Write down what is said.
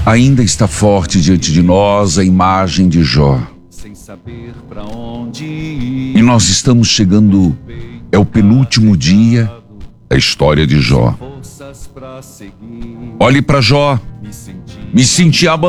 Ainda está forte diante de nós a imagem de Jó. E nós estamos chegando, é o penúltimo dia da história de Jó. Olhe para Jó. Me senti abandonado.